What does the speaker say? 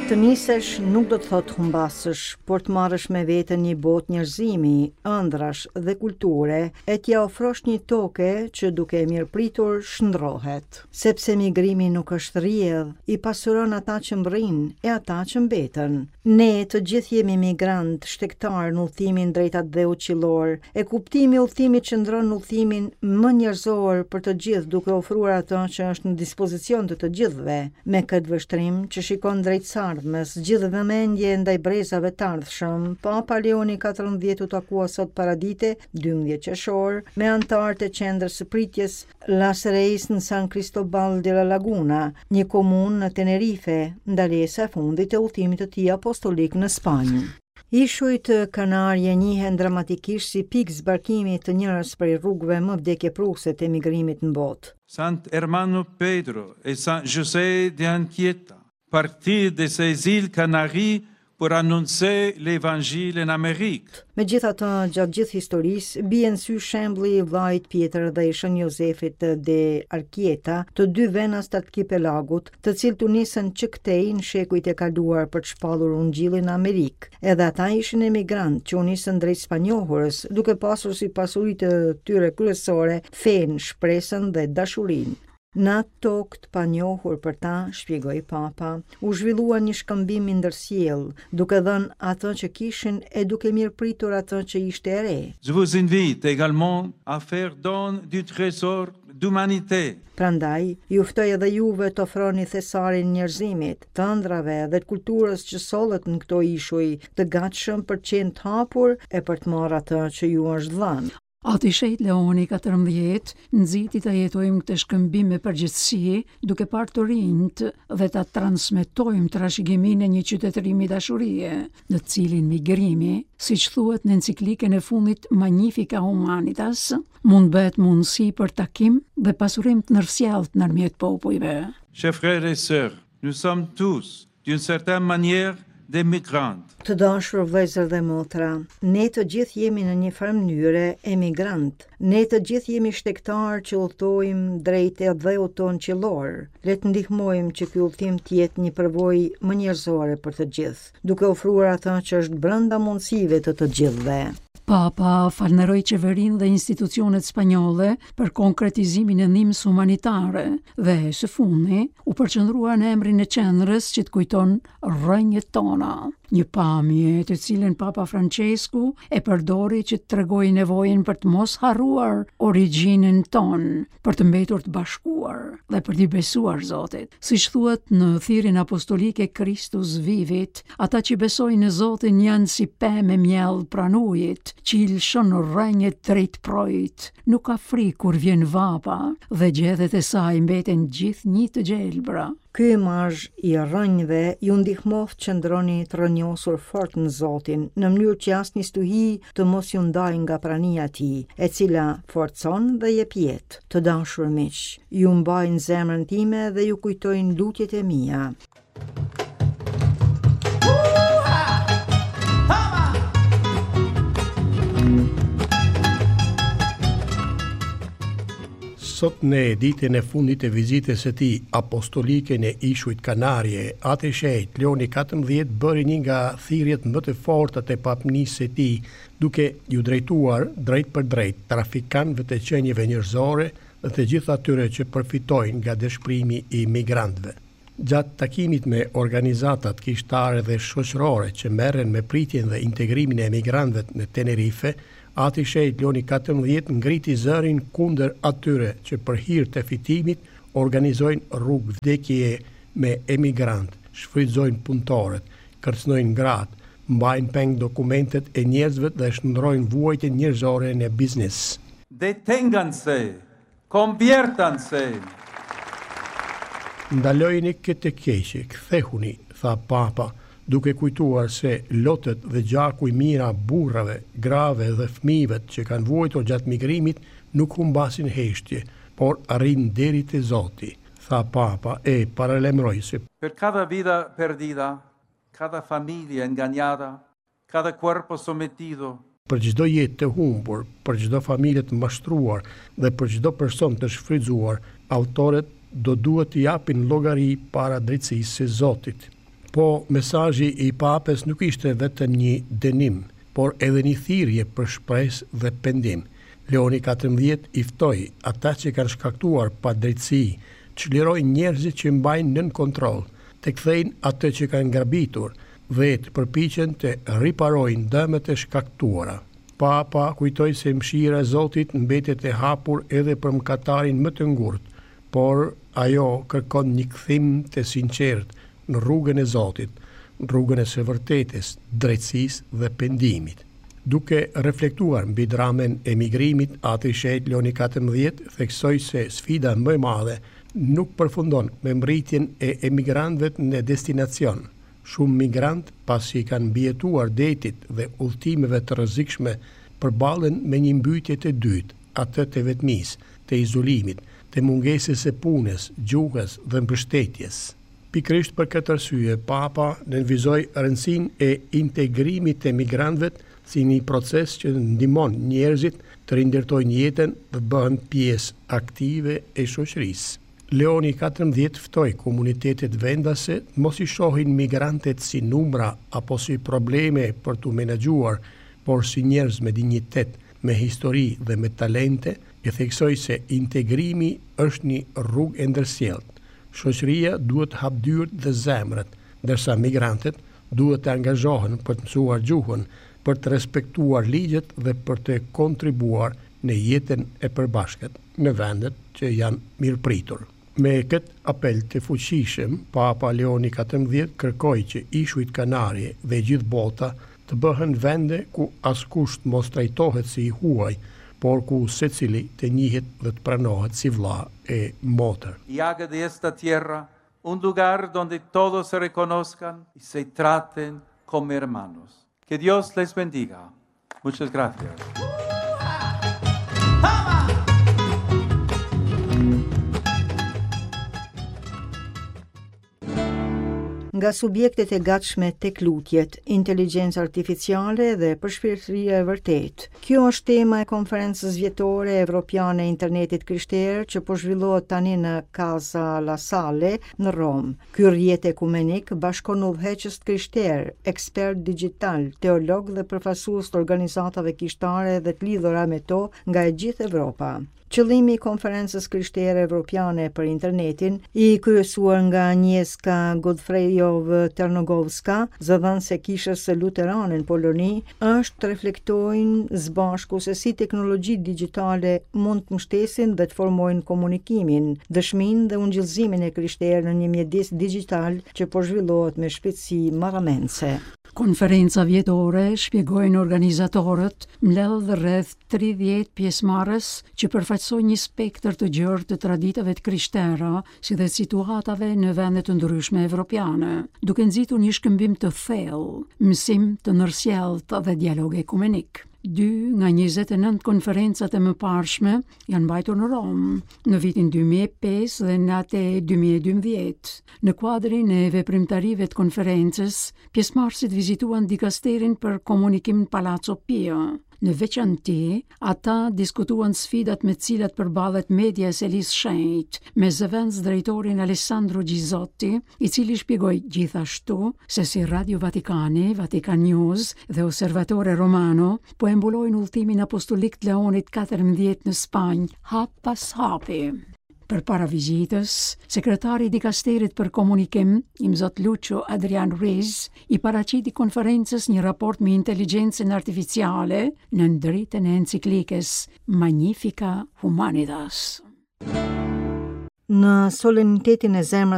Të nisesh nuk do të thotë humbasësh, por të marrësh me vete një botë njerëzimi, ëndrash dhe kulture, e t'ja ofrosh një toke që duke e mirëpritur shndrohet. Sepse migrimi nuk është rrjedh, i pasuron ata që mbrin e ata që mbeten. Ne të gjithë jemi migrant, shtektar në udhëtimin drejt atë dheut qiellor, e kuptimi i udhëtimit qëndron në udhëtimin më njerëzor për të gjithë, duke ofruar atë që është në dispozicion të gjithëve, me këtë vështrim që shikon drejt mes gjithë vëmendje ndaj brezave të ardhshëm, Papa Leoni XIV u takua sot paradite 12 qershor me anëtarët e qendrës së pritjes Las Reis në San Cristobal de la Laguna, një komunë në Tenerife, ndalesa e fundit e udhëtimit të tij apostolik në Spanjë. Ishujt Kanarje njihen dramatikisht si pikë zbarkimi të njërës prej rrugëve më vdekjepruese të emigrimit në botë. Sant Hermano Pedro e San José de Anchieta, partir de ces îles Canaries pour annoncer l'Evangile en Amérique. Megjithatë, gjatë gjithë historisë, bie në sy shembulli i vllait Pjetër dhe i Shën Jozefit de Arkieta, të dy venas të arkipelagut, të cilët u nisën që këtej në shekujt e kaluar për të shpallur ungjillin në Amerikë. Edhe ata ishin emigrantë që u nisën drejt spanjohurës, duke pasur si pasuri të tyre kryesore fen, shpresën dhe dashurinë. Në atë tokë të panjohur për ta, shpjegoi Papa, u zhvillua një shkëmbim i ndërsjellë, duke dhënë atë që kishin e duke mirëpritur atë që ishte e re. Je vous invite également à faire don du trésor d'humanité. Prandaj, ju ftoj edhe juve të ofroni thesarin njerëzimit, të ëndrave dhe të kulturës që sollet në këto ishuj, të gatshëm për të qenë të hapur e për të marrë atë që ju është dhënë. Ati Shejt Leoni 14 nxiti të jetojmë këtë shkëmbim me përgjithësi, duke parë të rinjt dhe ta transmetojmë trashëgiminë e një qytetërimi dashurie, në cilin migrimi, siç thuhet në enciklikën e fundit Magnifica Humanitas, mund bëhet mundësi për takim dhe pasurim të ndërsjellët ndërmjet popujve. Chers frères et sœurs, nous sommes tous, d'une certaine manière, des migrants. Të dashur vëllezër dhe motra, ne të gjithë jemi në një farë mënyre emigrant. Ne të gjithë jemi shtektar që udhtojmë drejt e dheut ton qiellor. Le të ndihmojmë që ky udhtim të jetë një përvojë më njerëzore për të gjithë, duke ofruar atë që është brenda mundësive të gjithëve. Papa falënderoi qeverinë dhe institucionet spanjolle për konkretizimin e ndihmës humanitare dhe së fundi u përqendrua në emrin e qendrës që të kujton rrënjët tona. Një pamje të cilën Papa Francesku e përdori që të tregojë nevojën për të mos harruar origjinën tonë, për të mbetur të bashkuar dhe për t'i besuar Zotit. Siç thuhet në thirrjen apostolike Kristus vivit, ata që besojnë në Zotin janë si pemë e miell pranë ujit, që i lëshon rrënjët drejt projit. Nuk ka frikë kur vjen vapa dhe gjedhet e saj mbeten gjithë një të gjelbra. Ky imazh i rrënjëve ju ndihmoft që ndroni të rrënjosur fort në Zotin, në mënyrë që asnjë stuhi të mos ju ndajë nga prania e tij, e cila forcon dhe jep jetë. Të dashur miq, ju mbajnë zemrën time dhe ju kujtojnë lutjet e mia. Sot në ditën e fundit e vizitës së tij apostolike në ishujt Kanarje, Ati Shejt Leoni XIV bëri një nga thirrjet më të forta të papnisë së tij, duke ju drejtuar drejt për drejt trafikantëve të qenieve njerëzore dhe të gjithë atyre që përfitojnë nga dëshpërimi i migrantëve. Gjatë takimit me organizatat kishtare dhe shoqërore që merren me pritjen dhe integrimin e emigrantëve në Tenerife, Ati Shejt Leoni XIV ngriti zërin kundër atyre që për hir të fitimit organizojnë rrugë vdekjeje me emigrant, shfrytëzojnë punëtorët, kërcënojnë gratë, mbajnë peng dokumentet e njerëzve dhe shndrojnë vuajtjen njerëzore në biznes. Deténganse, conviértanse. Ndalojini këtë keqe, kthehuni, tha Papa, duke kujtuar se lotët dhe gjaku i mira burrave, grave dhe fëmijëve që kanë vuajtur gjatë migrimit nuk humbasin heshtje, por arrin deri te Zoti, tha Papa e paralajmëroi se Per cada vida perdida, cada familia engañada, cada cuerpo sometido, për çdo jetë të humbur, për çdo familje të mashtruar dhe për çdo person të shfrytzuar, autorët do duhet të japin llogari para drejtësisë së Zotit. Po mesazhi I Papes nuk ishte vetëm një dënim, por edhe një thirrje për shpresë dhe pendim. Leoni XIV I ftoi ata që kanë shkaktuar padrejtësi, që lirojnë njerëzit që mbajnë nën kontroll, të kthejnë atë që kanë grabitur dhe të përpiqen të riparojnë dëmet e shkaktuara. Papa kujtoi se mëshira e Zotit mbetet e hapur edhe për mëkatarin më të ngurtë, por ajo kërkon një kthim të sinqert në rrugën e Zotit, në rrugën e së vërtetës, drejtësisë dhe pendimit. Duke reflektuar mbi dramën e emigrimit, Ati I Shenjtë Leoni XIV theksoi se sfida më e madhe nuk përfundon me mbritjen e emigrantëve në destinacion. Shumë migrant, pasi kanë mbijetuar detit dhe udhëtimeve të rrezikshme, përballen me një mbytje të dytë, atë të vetmisë, të izolimit, të mungesës së punës, gjuhës dhe mbështetjes. Pikërisht për këtë arsye, Papa nënvizoi rëndësinë e integrimit të emigrantëve si një proces që ndihmon njerëzit të rindertojnë jetën dhe bëhen pjesë aktive e shoqërisë. Leoni XIV ftoi komunitetet vendase mos I shohin migrantët si numra apo si probleme për t'u menaxhuar, por si njerëz me dinjitet, me histori dhe me talente, e theksoi se integrimi është një rrugë e ndërsjellët. Shoqëria duhet të hapë dyert dhe zemrat, ndërsa migrantët duhet të angazhohen për të mësuar gjuhën, për të respektuar ligjet dhe për të kontribuar në jetën e përbashkët në vendet që janë mirëpritur. Me këtë apel të fuqishëm, Papa Leoni XIV kërkoi që Ishujt Kanarie dhe gjithë bota të bëhen vende ku askush mos trajtohet si I huaj, por ku secili të njihet dhe të pranohet si vlla e motër. Y haga de esta tierra un lugar donde todos se reconozcan y se traten como hermanos. Que Dios les bendiga. Muchas gracias. Nga subjektet e gatshme tek lutjet, inteligjencë artificiale dhe përshpirtëria e vërtetë. Kjo është tema e konferencës vjetore evropiane e internetit krishterë që po zhvillohet tani në Casa La Salle në Rom. Ky rrjet ekumenik bashkon udhëheqës krishterë, ekspert digital, teolog dhe përfaqësues të organizatave kishtare dhe të lidhura me to nga e gjithë Evropa. Qëllimi I konferencës krishtere evropiane për internetin, I kryesuar nga Agnieszka Godfrejov-Ternogowska, zëdhënëse kishës së luterane në Poloni, është të reflektojnë së bashku se si teknologji digjitale mund të mbështesin dhe të formojnë komunikimin, dëshminë dhe ungjillëzimin e krishterë në një mjedis digital që po zhvillohet me shpejtësi marramense. Konferenca vjetore, shpjegojnë organizatorët, mbledh rreth 30 pjesëmarrës që përfaqësojnë një spektër të gjerë të traditave të krishtera, si dhe situatave në vende të ndryshme evropiane, duke nxitur një shkëmbim të thellë, mësim të ndërsjellët dhe dialog ekumenik. 2 nga 29 konferencat e mëparshme janë mbajtur në Rom, në vitin 2005 dhe në atë 2012. Në kuadrin e veprimtarive të konferencës, pjesëmarrësit vizituan dikasterin për komunikim në Palazzo Pio. Në veçanti, ata diskutuan sfidat me të cilat përballet media e Selis Shenjtë, me zëvendës drejtorin Alessandro Ghizotti, I cili shpjegoi gjithashtu se si Radio Vatikani, Vatican News dhe Osservatore Romano po e mbulojnë udhëtimin apostolik të Leonit XIV në Spanjë, hap pas hapi. Përpara vizitës, sekretari I dikasterit për komunikim, Imzot Lucio Adrian Ruiz, I paraqiti konferencës një raport me inteligjencën artificiale në ndritën e enciklikës Magnificat Humanitas. Në solenitetin e zemrës